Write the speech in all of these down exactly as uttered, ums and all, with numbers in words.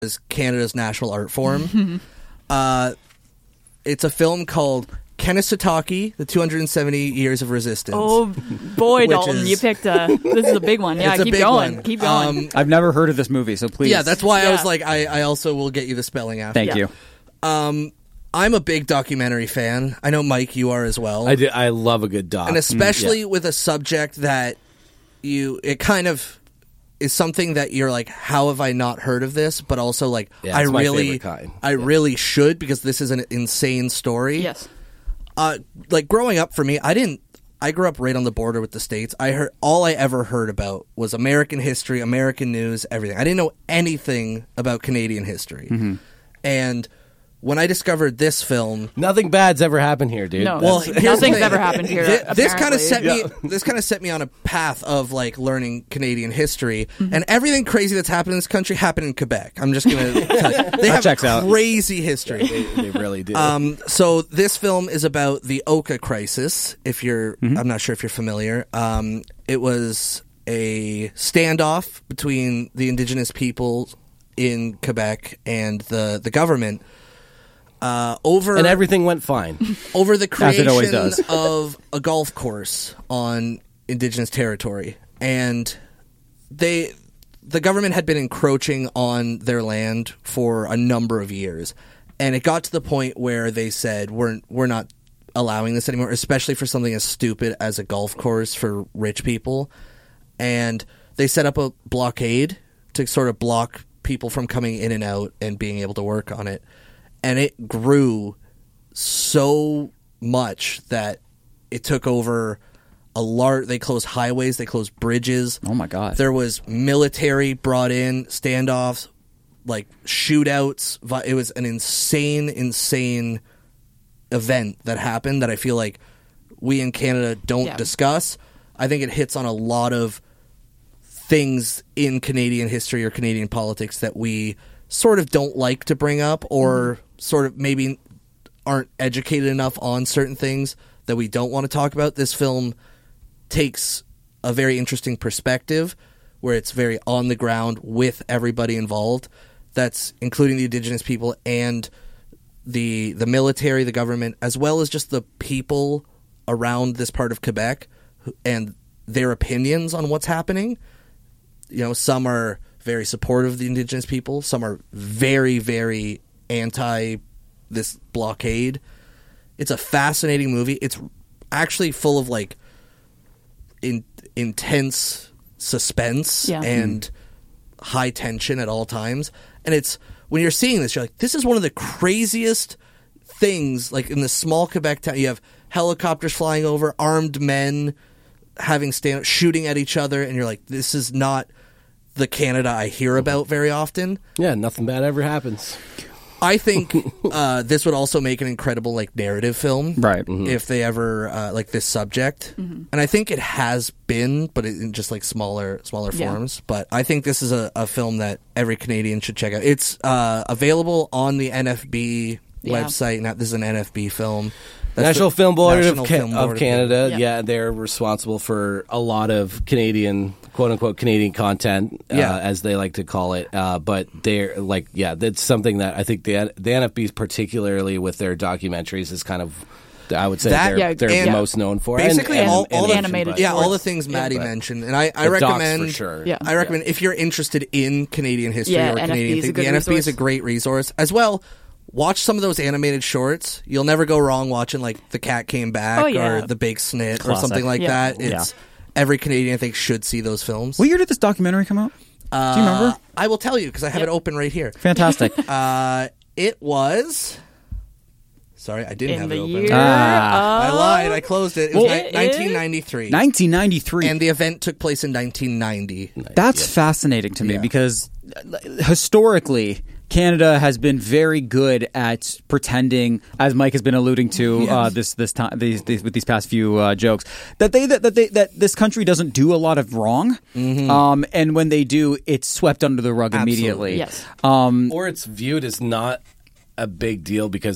is Canada's national art form. uh, it's a film called Kanesatake, The two hundred seventy Years of Resistance. Oh, boy, Dalton, is, you picked a... This is a big one. Yeah, keep going. One. Keep going. Um, I've never heard of this movie, so please. Yeah, that's why yeah. I was like, I, I also will get you the spelling after. Thank yeah. you. Um, I'm a big documentary fan. I know, Mike, you are as well. I, do, I love a good doc. And especially mm, yeah. with a subject that you... It kind of... is something that you're like, how have I not heard of this? But also like, yeah, I it's my really, favorite kind. I yeah. really should, because this is an insane story. Yes. Uh, like growing up for me, I didn't, I grew up right on the border with the States. I heard, all I ever heard about was American history, American news, everything. I didn't know anything about Canadian history. Mm-hmm. And when I discovered this film, nothing bad's ever happened here, dude. No, well, nothing's ever happened here. Th- this kind of set Yeah. me. This kind of set me on a path of like learning Canadian history, Mm-hmm. and everything crazy that's happened in this country happened in Quebec. I'm just gonna. Tell you. They have checks out. crazy history. they, they really do. Um, so this film is about the Oka crisis. If you're, Mm-hmm. I'm not sure if you're familiar. Um, it was a standoff between the Indigenous people in Quebec and the the government. Uh, over and everything went fine. over the As it always creation does. of a golf course on Indigenous territory, and they, the government had been encroaching on their land for a number of years, and it got to the point where they said, "We're we're not allowing this anymore," especially for something as stupid as a golf course for rich people, and they set up a blockade to sort of block people from coming in and out and being able to work on it. And it grew so much that it took over a large... They closed highways, they closed bridges. Oh, my God. There was military brought in, standoffs, like shootouts. It was an insane, insane event that happened that I feel like we in Canada don't Yeah. discuss. I think it hits on a lot of things in Canadian history or Canadian politics that we sort of don't like to bring up, or mm-hmm. sort of maybe aren't educated enough on certain things that we don't want to talk about. This film takes a very interesting perspective where it's very on the ground with everybody involved. That's including the Indigenous people and the the military, the government, as well as just the people around this part of Quebec and their opinions on what's happening. You know, some are very supportive of the Indigenous people. Some are very, very anti this blockade. It's a fascinating movie. It's actually full of like in, intense suspense yeah. and high tension at all times. And it's, when you're seeing this, you're like, this is one of the craziest things. Like in the small Quebec town, you have helicopters flying over, armed men having stand shooting at each other, and you're like, this is not the Canada I hear about very often. Yeah, nothing bad ever happens. I think uh, this would also make an incredible like narrative film, Right. Mm-hmm. if they ever uh, like this subject. Mm-hmm. And I think it has been, but in just like smaller, smaller Yeah. forms. But I think this is a, a film that every Canadian should check out. It's uh, available on the N F B Yeah. website. Now, this is an N F B film. That's National the Film Board, National of, Ca- Film of Board Canada, Yeah. yeah, they're responsible for a lot of Canadian, quote-unquote, Canadian content, uh, Yeah. as they like to call it. Uh, but they're, like, yeah, that's something that I think the, the N F B, particularly with their documentaries, is kind of, I would say, That- they're, Yeah, they're and- most known for. Basically, and, all, and, all and the animated but- yeah, all the shorts. things Yeah. Maddie But mentioned, and I, I the docs recommend for sure. Yeah. I recommend if you're interested in Canadian history Yeah, or N F B Canadian is a thing, good the N F B is a resource. great resource as well. Watch some of those animated shorts. You'll never go wrong watching like The Cat Came Back Oh, yeah. or The Big Snit or Classic. something like Yeah. that. It's every Canadian I think should see those films. What year did this documentary come out? Uh, Do you remember? I will tell you because I have Yep. it open right here. Fantastic. Uh, it was. Sorry, I didn't In have the it open. year Ah. I of... lied. I closed it. It was Well, ni- it nineteen ninety-three. nineteen ninety-three. And the event took place in nineteen ninety. That's fascinating to me Yeah. because uh, historically, Canada has been very good at pretending, as Mike has been alluding to uh, this this time these, these with these past few uh, jokes, that they that, that they that this country doesn't do a lot of wrong, um, and when they do, it's swept under the rug Absolutely. immediately. Yes. Um, Or it's viewed as not a big deal because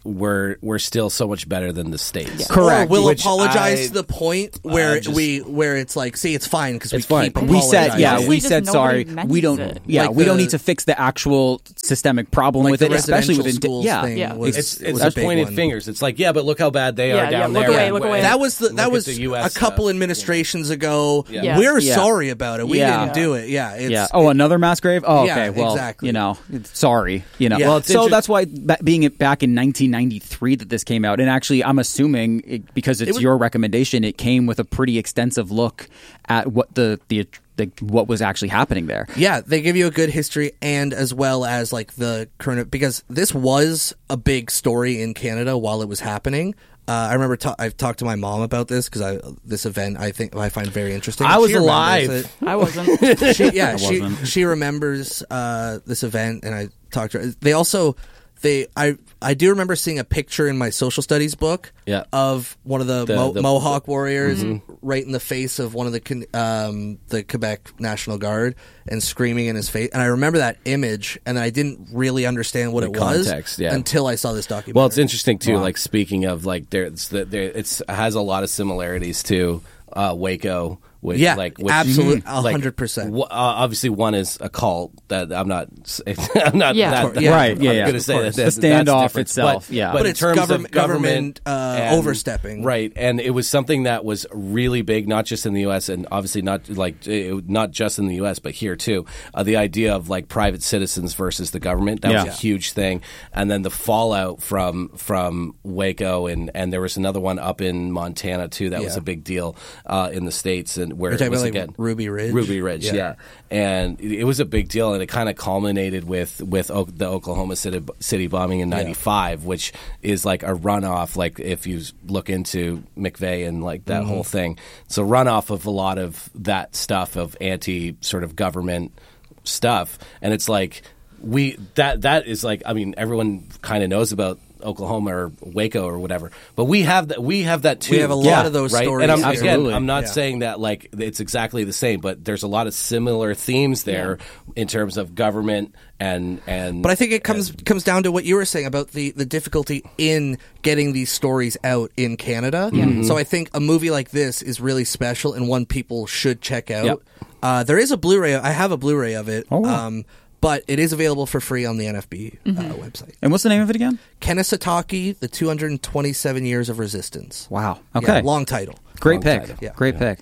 we're we're still so much better than the States. Yeah. Correct. Or we'll Which apologize I- to the point where uh, just- we where it's like, see, it's fine because we It's fine. keep we apologizing. said yeah Honestly, we just said sorry nobody we don't mentions it. yeah Like we don't the- need to fix the actual systemic problem like with the it, especially residential within schools yeah thing Yeah. was, It's was it's a just big pointing one. fingers. It's like, yeah, but look how bad they Yeah, are yeah, down look there. away, look away. That was the Look that at was the U S a couple stuff. administrations ago. Yeah. We're Yeah. sorry about it. We Yeah. didn't do it. Yeah. It's, yeah. Oh, another mass grave. Oh, Yeah, okay. Well, exactly. you know, sorry. You know. Yeah. Well, it's so inter- that's why ba- being it back in nineteen ninety-three that this came out, and actually, I'm assuming it, because it's was- your recommendation, it came with a pretty extensive look at what the the, the what was actually happening there. Yeah, they give you a good history and as well as like the current because this was a big story in Canada while it was happening. Uh, I remember ta- I've talked to my mom about this because I this event I think I find very interesting. I was She remembers alive. it. I wasn't. She, yeah, she wasn't. she remembers uh, this event, and I talked to her. They also they I I do remember seeing a picture in my social studies book Yeah. of one of the, The- Mo- the- Mohawk warriors right in the face of one of the Can- um, the Quebec National Guard and screaming in his face. And I remember that image, and I didn't really understand what The it was context, yeah. until I saw this documentary. Well, it's interesting too. Like speaking of like there, it's the, there it's it has a lot of similarities to uh, Waco. Which, Yeah, like, which, absolute- a like, hundred percent. w- Uh, obviously, one is a cult that I'm not. I'm not. Yeah. that, Of course, yeah. Right, yeah, I'm yeah, going to of say course. that, The that- that's standoff different. itself, But, yeah. but, But in it's terms government- of government, government, uh, and- overstepping. right? And it was something that was really big, not just in the U S and obviously not like it, not just in the U S, but here too. Uh, the idea of like private citizens versus the government that Yeah. was a huge thing, and then the fallout from from Waco, and and there was another one up in Montana too that was Yeah. a big deal uh, in the States, and where You're it talking was about, like, again Ruby Ridge? Ruby Ridge, Yeah. yeah. And it, it was a big deal, and it kind of culminated with with o- the Oklahoma City, City bombing in ninety-five, which is like a runoff. Like if you look into McVeigh and like that whole thing, it's a runoff of a lot of that stuff of anti sort of government stuff, and it's like we that that is like I mean everyone kind of knows about Oklahoma or Waco or whatever, but we have that we have that too. We have a lot Yeah, of those right? stories. And I'm, here. again, Absolutely. I'm not Yeah. saying that like it's exactly the same, but there's a lot of similar themes there in terms of government and and. But I think it comes comes down to what you were saying about the, the difficulty in getting these stories out in Canada. So I think a movie like this is really special and one people should check out. Yep. Uh, there is a Blu-ray. I have a Bluray of it. Oh, wow. Um, but it is available for free on the N F B uh, website. And what's the name of it again? Kennesaw, the two hundred twenty-seven Years of Resistance. Wow. Yeah, Okay. long title. Great Long pick. title. Yeah. Great pick.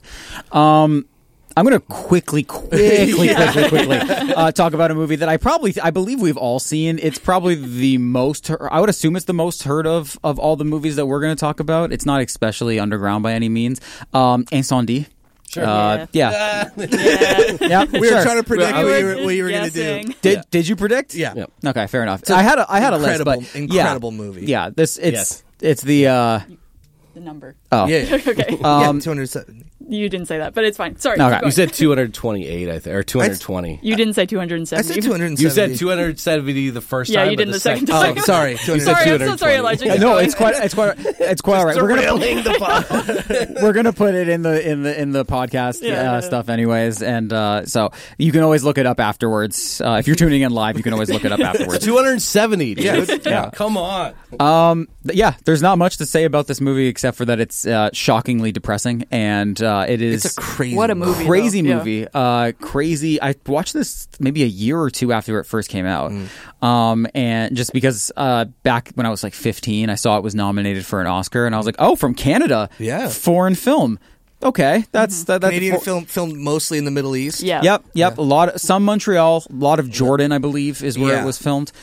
Um, I'm going to quickly, quickly, quickly, quickly uh, talk about a movie that I probably, I believe we've all seen. It's probably the most, I would assume it's the most heard of of all the movies that we're going to talk about. It's not especially underground by any means. Um, Incendie. Sure. Uh, yeah. Yeah. Yeah. We were sure. trying to predict We what were you were, what you were going to do. guessing. Did Yeah. Did you predict? Yeah. Yep. Okay, fair enough. I had a I had a list, incredible- but yeah. incredible movie. Yeah, this it's Yes. it's the uh The number. oh Yeah. yeah. Okay. Um, yeah, two hundred seventy. You didn't say that, but it's fine. Sorry. Okay. keep You going. You said two hundred twenty-eight, I think, or two hundred twenty. You didn't say two hundred I seventy. said two hundred seventy. You said two hundred seventy the first Yeah, time. you but did the second Oh, time. sorry. You said Sorry, I'm so sorry, 220. Elijah. Yeah, Keep no, going. it's quite it's quite it's quite all right. We're gonna Derailing the pod. we're gonna put it in the in the in the podcast Yeah, uh, yeah, yeah. stuff anyways, and uh, so you can always look it up afterwards. Uh, if you're tuning in live, you can always look it up afterwards. two hundred seventy, dude. Yeah. Yeah. Come on. Um, th- yeah, there's not much to say about this movie except for that it's uh, shockingly depressing, and uh, it is It's a crazy What a movie. crazy though. Yeah. movie. Uh, crazy. I watched this maybe a year or two after it first came out. Um, and just because uh, back when I was like fifteen, I saw it was nominated for an Oscar, and I was like, oh, from Canada. Yeah. Foreign film. Okay. That's, that, that's Canadian for- film filmed mostly in the Middle East. Yeah. Yep, yep. A lot of some Montreal, a lot of Jordan, I believe, is where Yeah. it was filmed.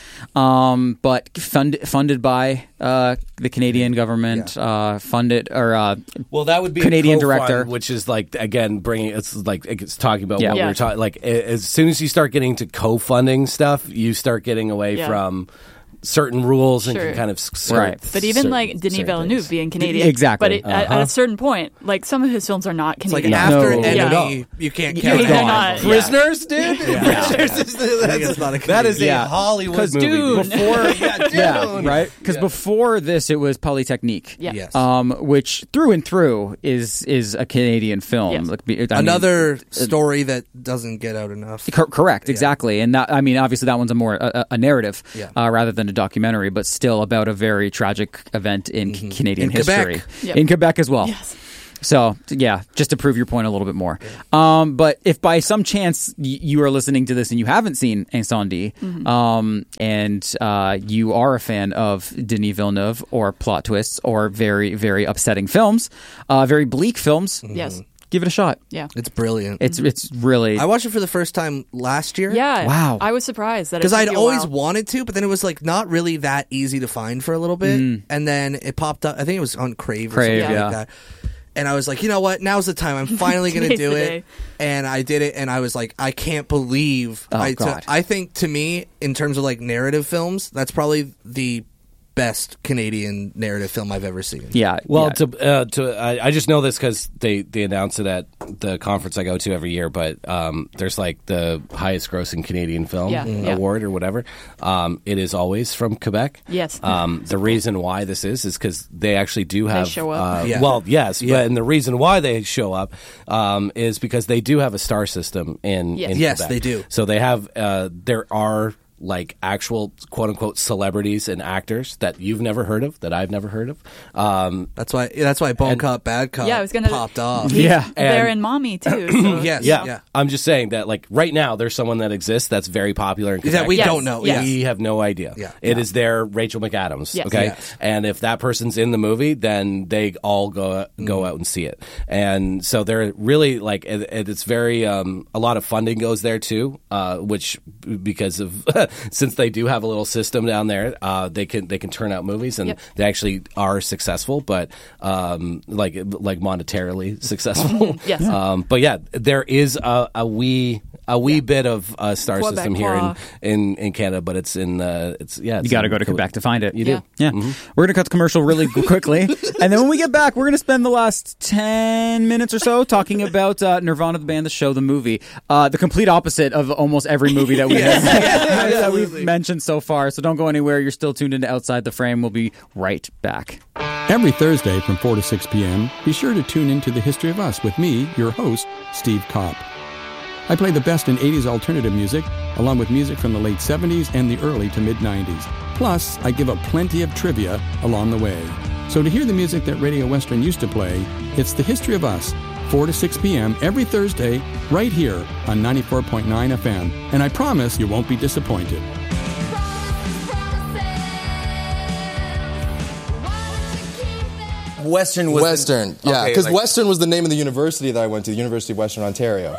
Um, but fund, funded by uh, the Canadian government, Yeah. uh, funded or uh, Well, that would be Canadian a co-fund, director. which is like again bringing it's like it's talking about Yeah. what we Yeah. were talking. Like a- as soon as you start getting to co-funding stuff, you start getting away Yeah. from certain rules and Sure. can kind of skirt Right. But even certain- like Denis certain Villeneuve things. being Canadian, Exactly. But it, at, Uh-huh. at a certain point, like some of his films are not It's like Canadian. after No. Enemy, Yeah. you can't Yeah, count they're it. not. Yeah. Prisoners, dude. Prisoners is the- I think it's not a that is a Yeah. Hollywood because movie. Dune. before, Yeah, yeah, Dune. right. Because Yeah. before this, it was Polytechnique. Yeah. Yes. Um, which through and through is is a Canadian film. Yes. Like, I mean, Another story that doesn't get out enough. Cor- correct, exactly, and that, I mean, obviously, that one's a more a, a narrative Yeah. uh, rather than independent documentary, but still about a very tragic event in mm-hmm. Canadian in history. Quebec. Yep. In Quebec as well. Yes. So, yeah, just to prove your point a little bit more. Um, but if by some chance y- you are listening to this and you haven't seen Incendie, mm-hmm. um, and uh, you are a fan of Denis Villeneuve or plot twists or very, very upsetting films, uh, very bleak films, mm-hmm. yes, give it a shot. Yeah, it's brilliant. It's it's really. I watched it for the first time last year. Yeah, wow. I was surprised that because I'd always while. wanted to, but then it was like not really that easy to find for a little bit, mm. and then it popped up. I think it was on Crave, or Crave, something yeah. like that. And I was like, you know what? Now's the time. I'm finally going to do it. And I did it. And I was like, I can't believe. Oh, I, God. I think to me, in terms of like narrative films, that's probably the best Canadian narrative film I've ever seen. Yeah. Well, yeah. to uh, to I, I just know this because they, they announce it at the conference I go to every year. But um, there's like the highest grossing Canadian film yeah. Mm. award or whatever. Um, it is always from Quebec. Yes. Um, the reason why this is is because they actually do have. They show up. Uh, yeah. Well, yes, yeah. but and the reason why they show up um, is because they do have a star system in yes, in yes Quebec. they do. So they have. Uh, there are. Like actual quote unquote celebrities and actors that you've never heard of, that I've never heard of. Um, that's why. That's why Bon Cop, Bad Cop. Yeah, I was gonna, popped off. Yeah, they're in Mommy too. So. yes, yeah. yeah. I'm just saying that like right now there's someone that exists that's very popular in Quebec that we yes. don't know. Yes. We have no idea. Yeah. It yeah. is their Rachel McAdams. Yes. Okay, Yes. and if that person's in the movie, then they all go go mm. out and see it. And so they're really like it, it's very um, a lot of funding goes there too, uh, which because of since they do have a little system down there, uh, they can they can turn out movies and yep. they actually are successful, but um, like like monetarily successful. yes. Um, but yeah, there is a, a wee a wee yeah. bit of a star Quebec system here in, in, in Canada, but it's in uh, it's yeah. It's you got to in, go to Quebec to find it. You yeah. do. Yeah, mm-hmm. We're gonna cut the commercial really quickly, and then when we get back, we're gonna spend the last ten minutes or so talking about uh, Nirvana, the band, the show, the movie, uh, the complete opposite of almost every movie that we yes. have, yeah, that we've mentioned so far. So don't go anywhere. You're still tuned into Outside the Frame. We'll be right back. Every Thursday from four to six p.m., be sure to tune into The History of Us with me, your host, Steve Kopp. I play the best in eighties alternative music, along with music from the late seventies and the early to mid-nineties. Plus, I give up plenty of trivia along the way. So to hear the music that Radio Western used to play, it's The History of Us, four to six p.m. every Thursday, right here on ninety-four point nine F M. And I promise you won't be disappointed. Western was Western, the, yeah, because okay, like, Western was the name of the university that I went to, the University of Western Ontario.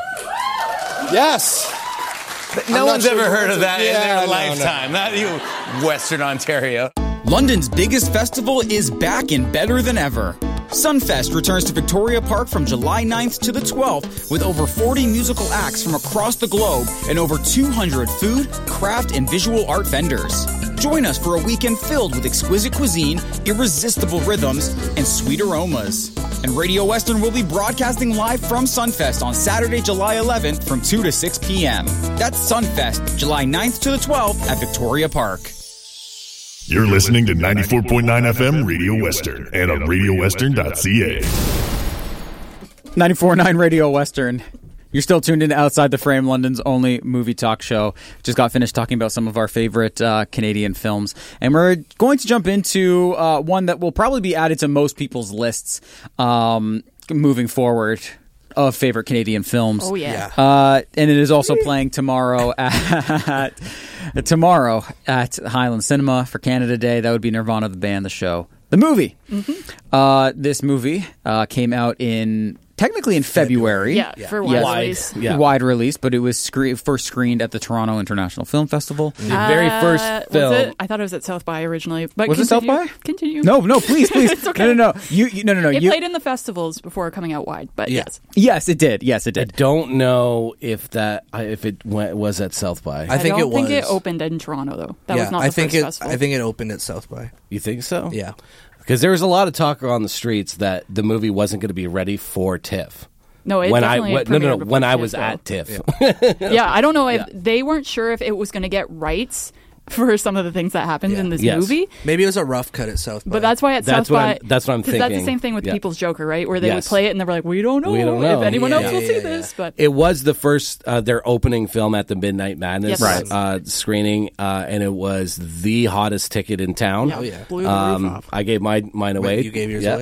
Yes! No one's sure ever heard of that yeah, in their no, lifetime. No. Not you, Western Ontario. London's biggest festival is back and better than ever. Sunfest returns to Victoria Park from July ninth to the twelfth with over forty musical acts from across the globe and over two hundred food, craft, and visual art vendors. Join us for a weekend filled with exquisite cuisine, irresistible rhythms, and sweet aromas. And Radio Western will be broadcasting live from Sunfest on Saturday, July eleventh from two to six p.m. That's Sunfest, July ninth to the twelfth at Victoria Park. You're listening to ninety-four point nine F M Radio Western and on radio western dot c a. ninety-four point nine Radio Western. You're still tuned in to Outside the Frame, London's only movie talk show. Just got finished talking about some of our favorite uh, Canadian films. And we're going to jump into uh, one that will probably be added to most people's lists um, moving forward of favorite Canadian films. Oh, yeah. yeah. Uh, and it is also playing tomorrow at tomorrow at Highland Cinema for Canada Day. That would be Nirvana, the band, the show, the movie. Mm-hmm. Uh, this movie uh, came out in... Technically in February. Yeah, yeah. for wide yes. release. Yeah. Wide release, but it was scre- first screened at the Toronto International Film Festival. The very first Uh, film. Was it? I thought it was at South by originally. But Was it South continue- by? Continue. No, no, please, please. It's okay. No, no, no. You, you, no, no, no. It you, played in the festivals before coming out wide, but Yeah. yes. yes, it did. Yes, it I did. don't know if that if it went, was at South by. I think don't it was. think it opened in Toronto, though. That yeah, was not I the think first it. festival. I think it opened at South by. You think so? Yeah. Because there was a lot of talk on the streets that the movie wasn't going to be ready for TIFF. No, it when I definitely when, no no no premiered when before I TIFF, was though. at TIFF. Yeah, I don't know if Yeah. they weren't sure if it was going to get rights for some of the things that happened Yeah. in this Yes. movie. Maybe it was a rough cut at South by. But that's why at That's South what by, I'm- that's what I'm 'cause that's the thinking. same thing with Yeah. People's Joker, right? Where they Yes. would play it and they were like, we don't know, We don't know. if anyone Yeah, else will yeah, see yeah, this. But It was the first uh, their opening film at the Midnight Madness Yes. Right. uh, screening, uh, and it was the hottest ticket in town. yeah, yeah. blew the Um, roof off. I gave my mine away. you gave yours Yeah. away.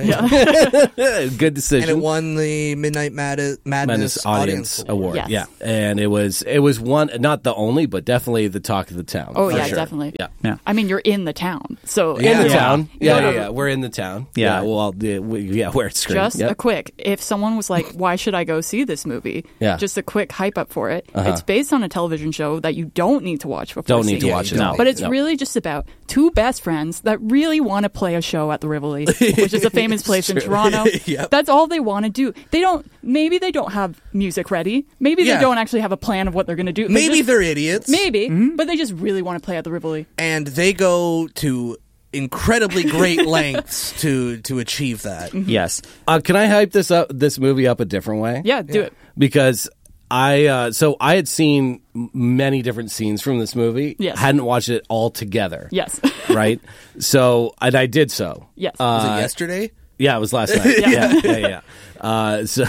Good decision. And it won the Midnight Mad- Madness, Madness Audience Award. Yes. Yeah, and it was it was one, not the only, but definitely the talk of the town. Oh, for yeah, sure. definitely. Yeah. Yeah. I mean, you're in the town. So Yeah. In the Yeah. town, You yeah, gotta- yeah, yeah, we're in the town. Yeah. well, the, we, yeah, where it's screened. Just Yep. a quick, if someone was like, why should I go see this movie? Yeah. Just a quick hype up for it. Uh-huh. It's based on a television show that you don't need to watch before Don't need to seeing watch it, it. no. No, But it's no. really just about two best friends that really want to play a show at the Rivoli, which is a famous place in Toronto. Yep. That's all they want to do. They don't, maybe they don't have music ready. Maybe Yeah. they don't actually have a plan of what they're going to do. They Maybe just- they're idiots. Maybe, but they just really want to play at the Rivoli. And they go to incredibly great lengths to to achieve that. Yes. Uh, can I hype this up? This movie up a different way? Yeah, do it. Because I uh, so I had seen m- many different scenes from this movie. Yes. Hadn't watched it all together. Yes. Right. So and I did so. Yes. Was Uh, it yesterday? Yeah, it was last night. yeah, yeah, yeah. Uh, so,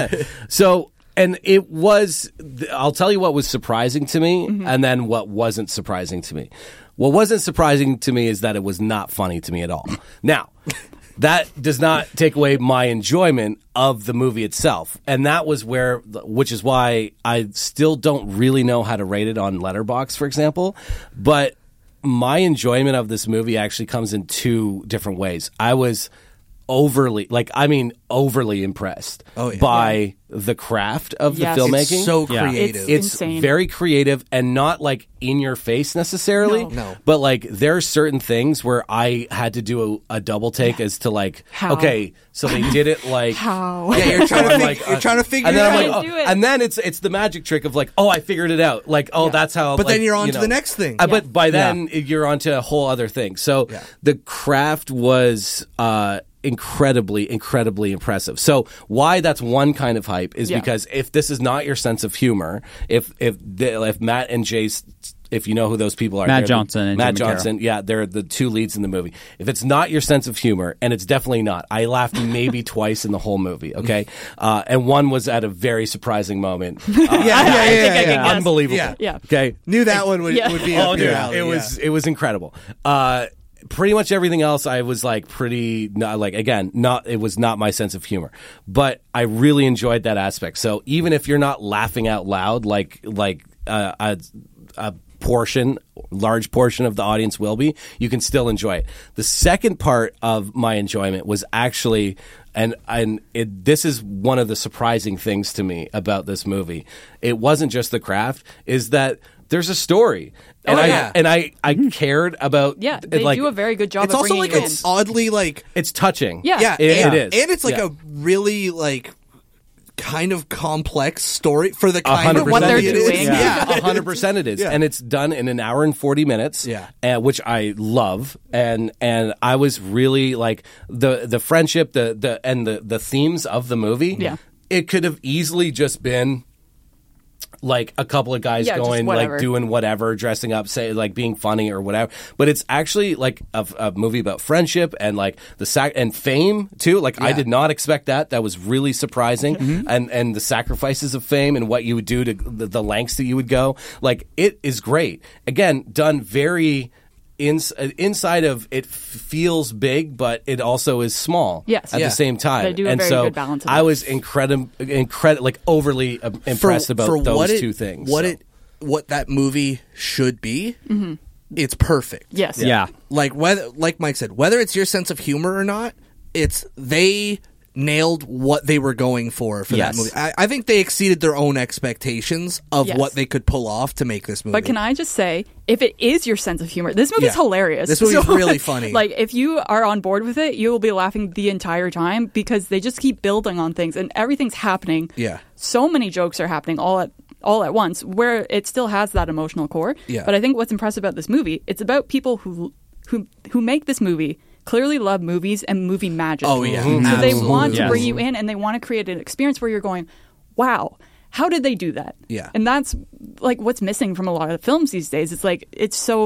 so, and it was. I'll tell you what was surprising to me, and then what wasn't surprising to me. What wasn't surprising to me is that it was not funny to me at all. Now, that does not take away my enjoyment of the movie itself, and that was where, which is why I still don't really know how to rate it on Letterboxd, for example, but my enjoyment of this movie actually comes in two different ways. I was overly, like, I mean, overly impressed Oh, yeah. by the craft of Yes. the It's filmmaking. It's so Yeah. creative. It's- It's insane. very creative and not like in your face necessarily. No. No. But like there are certain things where I had to do a, a double take as to like, How? okay, so they did it like How? yeah, you're trying to I'm fig- like, you're uh, trying to figure and it then out. I'm like, How do oh, it? and then it's it's the magic trick of like, oh, I figured it out. Like, oh, Yeah. that's how. But like, then you're on you to know. the next thing. Uh, But by then you're on to a whole other thing. So Yeah. the craft was uh, incredibly, incredibly impressive. So why that's one kind of hype is Yeah. because if this is not your sense of humor, if if the, if Matt and Jace. If you know who those people are, Matt they're the- Johnson and Matt Jimmy Johnson, yeah, they're the two leads in the movie. If it's not your sense of humor, and it's definitely not, I laughed maybe twice in the whole movie. Okay, uh, and one was at a very surprising moment. Uh, yeah, yeah, I yeah, think I yeah, can yeah. guess. Unbelievable. Yeah. Yeah. Okay. Knew that one would, Yeah. would be Oh, up dude, your alley. it yeah. was it was incredible. Uh, pretty much everything else, I was like pretty not, like again, not it was not my sense of humor, but I really enjoyed that aspect. So even if you're not laughing out loud, like like uh, a, a portion, large portion of the audience will be, you can still enjoy it. The second part of my enjoyment was actually, and and it, this is one of the surprising things to me about this movie. It wasn't just the craft; is that there's a story, and Oh, I yeah. and I I cared about. Yeah, they like, do a very good job It's of also bringing like you a in. oddly like It's touching. Yeah. yeah, It- and, it is. and it's like Yeah. a really like kind of complex story for the A kind hundred of What percent they're movie it is. doing. Yeah, A hundred percent it is, Yeah. and it's done in an hour and forty minutes. Yeah. uh, which I love, and and I was really like the the friendship, the the and the the themes of the movie. Yeah. It could have easily just been like a couple of guys Yeah, just going whatever. like doing whatever, dressing up, say like being funny or whatever. But it's actually like a, a movie about friendship and like the sac and fame too. Like I Yeah. did not expect that. That was really surprising. Mm-hmm. And and the sacrifices of fame and what you would do to the, the lengths that you would go. Like it is great. Again, done very. In, inside of it f- feels big, but it also is small. Yes. at Yeah. the same time. They do a and very so good balance of I that. was incredible, incredible, like overly uh, impressed about those what it, two things. What so. it what that movie should be, it's perfect. Yes. Yeah. Like whether like Mike said, whether it's your sense of humor or not, it's they nailed what they were going for for Yes. that movie. I, I think they exceeded their own expectations of Yes. what they could pull off to make this movie. But can I just say, if it is your sense of humor, this movie's Yeah. hilarious. This movie's So, really funny. Like, if you are on board with it, you will be laughing the entire time because they just keep building on things and everything's happening. Yeah. So many jokes are happening all at all at once, where it still has that emotional core. Yeah. But I think what's impressive about this movie, it's about people who who who make this movie clearly love movies and movie magic. Oh, yeah. So Mhm. they want to Yes. bring you in and they want to create an experience where you're going, wow, how did they do that? Yeah. And that's like what's missing from a lot of the films these days. It's like it's so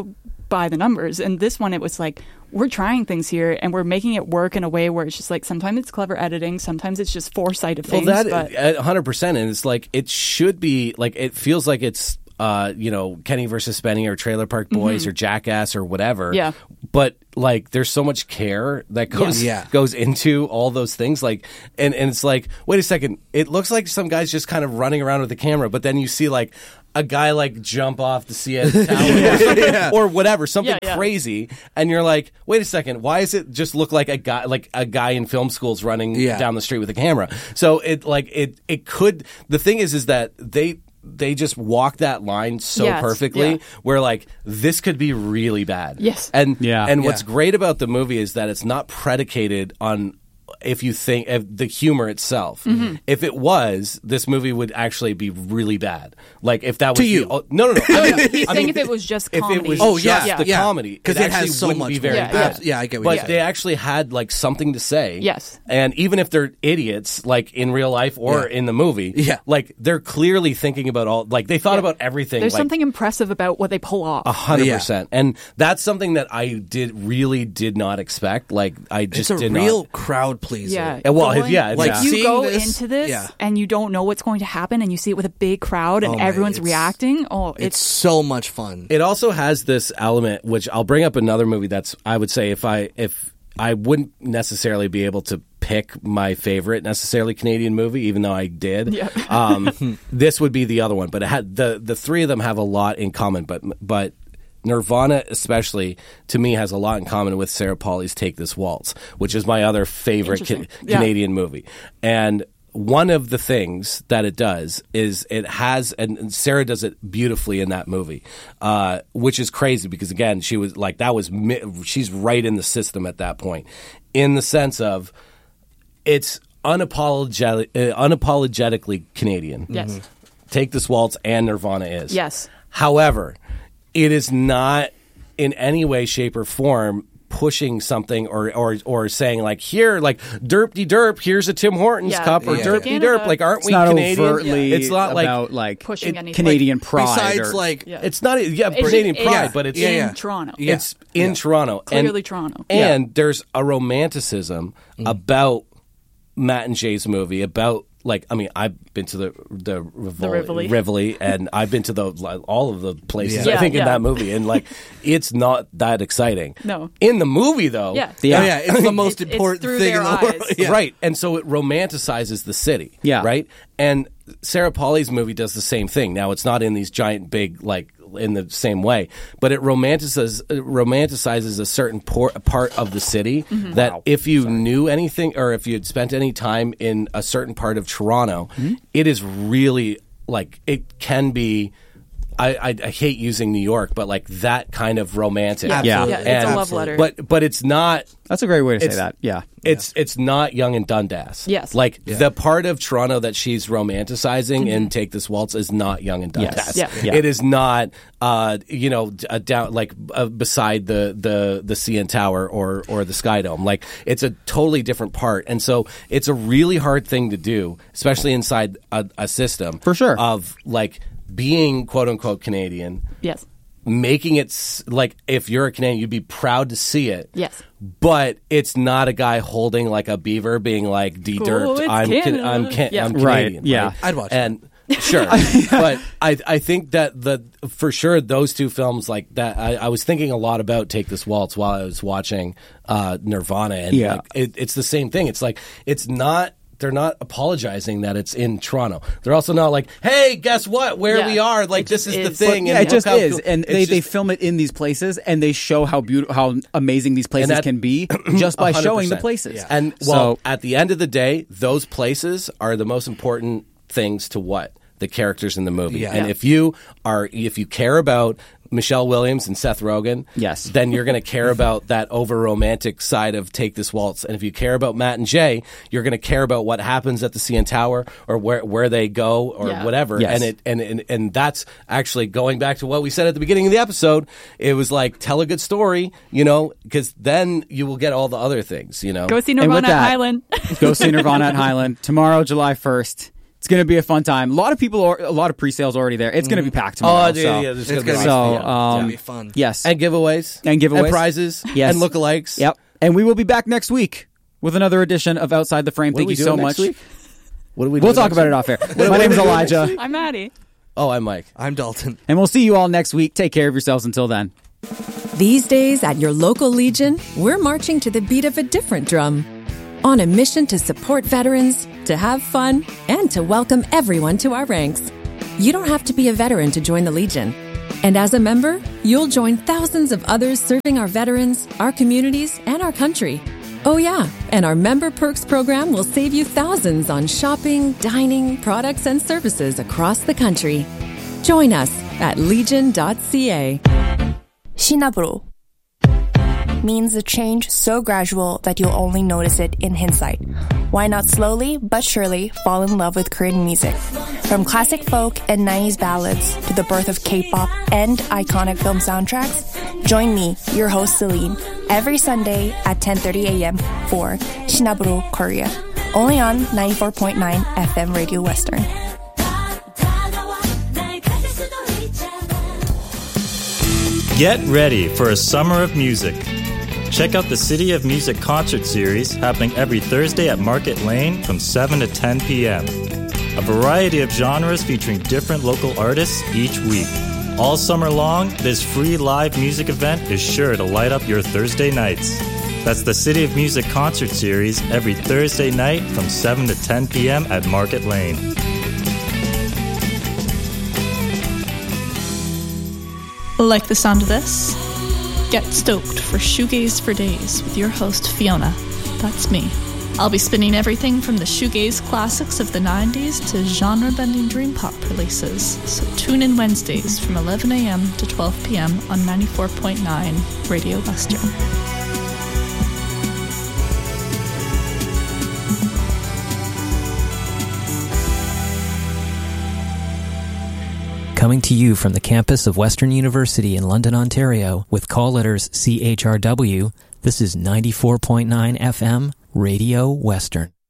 by the numbers. And this one, it was like, we're trying things here and we're making it work in a way where it's just like sometimes it's clever editing, sometimes it's just foresight of things. Well, that but uh, one hundred percent, and it's like it should be like it feels like it's uh, you know Kenny versus Spenny or Trailer Park Boys Mm-hmm. or Jackass or whatever. Yeah. But like, there's so much care that goes Yeah. goes into all those things. Like, and and it's like, wait a second, it looks like some guy's just kind of running around with the camera, but then you see like a guy like jump off the C N Tower or, something, or whatever, something Yeah, yeah. crazy, and you're like, wait a second, why does it just look like a guy like a guy in film school's running Yeah. down the street with a camera? So it like it it could. The thing is, is that they. They just walk that line so Yes, perfectly yeah. where like this could be really bad. Yes. And Yeah. and what's Yeah. great about the movie is that it's not predicated on if you think if the humor itself. Mm-hmm. If it was, this movie would actually be really bad. Like if that was To the- you. oh, no, no, no. I mean, he's I saying mean, if it was just if comedy. it was Oh, just yeah, the yeah. comedy, 'Cause it it has actually so wouldn't much be very more. Yeah, good. yeah. Yeah, I get what But you're saying. they actually had like something to say. Yes. And even if they're idiots, like in real life or Yeah. in the movie, Yeah. like they're clearly thinking about all. Like they thought about everything. There's like, something impressive about what they pull off. A hundred Yeah. percent, and that's something that I did really did not expect. Like I just It's a did real not. crowd pleaser. Yeah. Uh, well, Going- yeah, Like, yeah. you seeing go this- into this yeah. and you don't know what's going to happen, and you see it with a big crowd, and Oh my, everyone's it's- reacting. Oh, It's it's, so much fun. It also has this element, which I'll bring up another movie that's I would say if I if I wouldn't necessarily be able to pick my favorite necessarily Canadian movie, even though I did. Yeah. Um, this would be the other one, but it had the the three of them have a lot in common, but but. Nirvana, especially to me, has a lot in common with Sarah Polley's "Take This Waltz," which is my other favorite ca- Interesting. Yeah. Canadian movie. And one of the things that it does is it has, and Sarah does it beautifully in that movie, uh, which is crazy because again, she was like that was mi- she's right in the system at that point, in the sense of it's unapologetic, uh, unapologetically Canadian. yes, Take This Waltz and Nirvana is. Yes. However, it is not in any way, shape, or form pushing something or or or saying like here like derp de derp here's a Tim Hortons Yeah. cup or Yeah. derp de Canada. derp like aren't It's we not Canadian? overtly It's not like about like Pushing it- any- Canadian Like, pride. Besides, or- like, Yeah. it's not yeah It's- Canadian it's pride, but it's Yeah, in yeah. Toronto. Yeah. it's in Yeah. Toronto Clearly and, Toronto. and there's a romanticism Mm. about Matt and Jay's movie about like I mean I've been to the the Rivoli, Rivoli. Rivoli and I've been to the like, all of the places Yeah. I think Yeah, in yeah. that movie and like it's not that exciting. No. In the movie though, Yeah. oh, yeah, it's the most It's- it's important through thing their in the world. eyes. Yeah. right, and so it romanticizes the city. Yeah. right, and Sarah Polley's movie does the same thing. Now it's not in these giant big like in the same way, but it romanticizes it romanticizes a certain por- part of the city Mm-hmm. that if you knew anything or if you had spent any time in a certain part of Toronto, Mm-hmm. it is really like it can be. I, I, I hate using New York, but like that kind of romantic. Yeah, Yeah. yeah, it's And- a love letter. But but it's not. That's a great way to say It's- that. Yeah. It's it's not Young and Dundas. Yes. Like the part of Toronto that she's romanticizing in Take This Waltz is not Young and Yes. Dundas. Yeah. Yeah. It is not uh you know d- uh, down like uh, beside the the the C N Tower or or the Sky Dome. Like it's a totally different part. And so it's a really hard thing to do, especially inside a, a system. For sure. Of like being quote unquote Canadian. yes, Making it s- like if you're a Canadian, you'd be proud to see it. yes. But it's not a guy holding like a beaver, being like de-derped. Oh, it's I'm Canada. I'm, can- Yeah. I'm Right, Canadian. yeah. right? I'd watch and sure, but I I think that the for sure those two films like that. I, I was thinking a lot about Take This Waltz while I was watching uh, Nirvana, and Yeah. like, it, it's the same thing. It's like it's not. They're not apologizing that it's in Toronto. They're also not like, "Hey, guess what? Where Yeah. we are? Like It this just is the is. thing." Yeah, and it just look how is, cool- and it's they, they just- film it in these places, and they show how beautiful, how amazing these places that- can be just by one hundred showing the percent. places. Yeah. And well, So- at the end of the day, those places are the most important things to what the characters in the movie. Yeah. And Yeah. if you are, if you care about Michelle Williams and Seth Rogen, Yes. then you're going to care about that over romantic side of Take This Waltz. And if you care about Matt and Jay, you're going to care about what happens at the C N Tower or where where they go or Yeah. whatever. Yes. And it and, and and that's actually going back to what we said at the beginning of the episode. It was like tell a good story, you know, because then you will get all the other things, you know. Go see And with Nirvana that- Island. Go see Nirvana at Highland tomorrow, July first. It's going to be a fun time. A lot of people, are, a lot of pre-sales already there. It's mm. going to be packed tomorrow. Oh, dude, so. yeah, this it's is going to be, so, yeah. um, It's gonna be fun. Yes. And giveaways. And giveaways. And prizes. Yes. And lookalikes. Yep. And we will be back next week with another edition of Outside the Frame. What Thank you so much. Week? What do we we'll do talk about week? it off air. My name is Elijah. I'm Maddie. Oh, I'm Mike. I'm Dalton. And we'll see you all next week. Take care of yourselves until then. These days at your local Legion, we're marching to the beat of a different drum. On a mission to support veterans, to have fun, and to welcome everyone to our ranks. You don't have to be a veteran to join the Legion. And as a member, you'll join thousands of others serving our veterans, our communities, and our country. Oh yeah, and our Member Perks program will save you thousands on shopping, dining, products, and services across the country. Join us at legion dot c a. Shinaburo means a change so gradual that you'll only notice it in hindsight. Why not slowly but surely fall in love with Korean music? From classic folk and nineties ballads to the birth of K-pop and iconic film soundtracks, join me, your host Celine, every Sunday at ten thirty a.m. for Shinaburo Korea, only on ninety-four point nine F M Radio Western. Get ready for a summer of music. Check out the City of Music concert series happening every Thursday at Market Lane from seven to ten p.m. A variety of genres featuring different local artists each week. All summer long, this free live music event is sure to light up your Thursday nights. That's the City of Music concert series every Thursday night from seven to ten p.m. at Market Lane. Like the sound of this? Get stoked for Shoegaze for Days with your host Fiona. That's me. I'll be spinning everything from the shoegaze classics of the nineties to genre-bending dream pop releases. So tune in Wednesdays from eleven a.m. to twelve p.m. on ninety-four point nine Radio Western. Coming to you from the campus of Western University in London, Ontario, with call letters C H R W, this is ninety-four point nine F M, Radio Western.